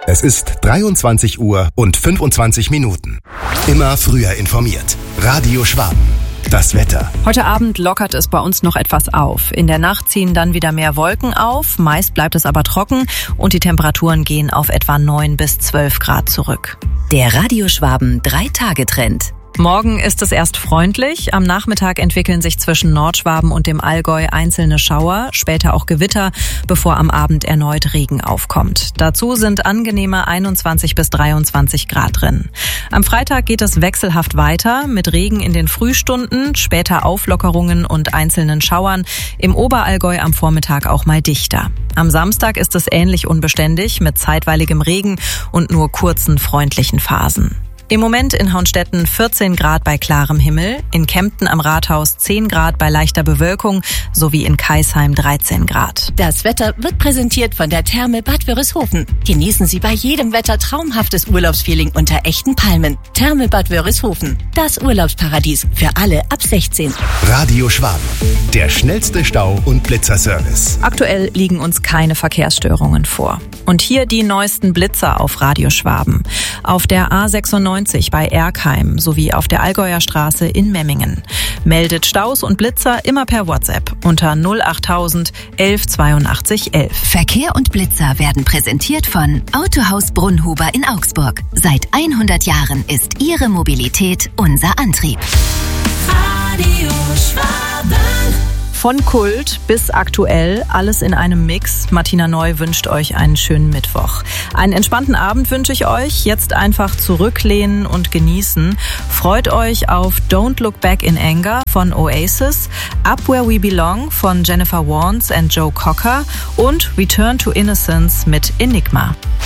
Es ist 23 Uhr und 25 Minuten. Immer früher informiert. Radio Schwaben. Das Wetter. Heute Abend lockert es bei uns noch etwas auf. In der Nacht ziehen dann wieder mehr Wolken auf. Meist bleibt es aber trocken und die Temperaturen gehen auf etwa 9 bis 12 Grad zurück. Der Radio Schwaben 3-Tage-Trend. Morgen ist es erst freundlich. Am Nachmittag entwickeln sich zwischen Nordschwaben und dem Allgäu einzelne Schauer, später auch Gewitter, bevor am Abend erneut Regen aufkommt. Dazu sind angenehme 21 bis 23 Grad drin. Am Freitag geht es wechselhaft weiter mit Regen in den Frühstunden, später Auflockerungen und einzelnen Schauern. Im Oberallgäu am Vormittag auch mal dichter. Am Samstag ist es ähnlich unbeständig mit zeitweiligem Regen und nur kurzen freundlichen Phasen. Im Moment in Haunstetten 14 Grad bei klarem Himmel, in Kempten am Rathaus 10 Grad bei leichter Bewölkung sowie in Kaisheim 13 Grad. Das Wetter wird präsentiert von der Therme Bad Wörishofen. Genießen Sie bei jedem Wetter traumhaftes Urlaubsfeeling unter echten Palmen. Therme Bad Wörishofen, das Urlaubsparadies für alle ab 16. Radio Schwaben, der schnellste Stau- und Blitzerservice. Aktuell liegen uns keine Verkehrsstörungen vor. Und hier die neuesten Blitzer auf Radio Schwaben. Auf der A96 bei Erkheim sowie auf der Allgäuer Straße in Memmingen. Meldet Staus und Blitzer immer per WhatsApp unter 08000 11 82 11. Verkehr und Blitzer werden präsentiert von Autohaus Brunnhuber in Augsburg. Seit 100 Jahren ist Ihre Mobilität unser Antrieb. Radio Schwaben. Von Kult bis aktuell, alles in einem Mix. Martina Neu wünscht euch einen schönen Mittwoch. Einen entspannten Abend wünsche ich euch. Jetzt einfach zurücklehnen und genießen. Freut euch auf Don't Look Back in Anger von Oasis, Up Where We Belong von Jennifer Warnes and Joe Cocker und Return to Innocence mit Enigma.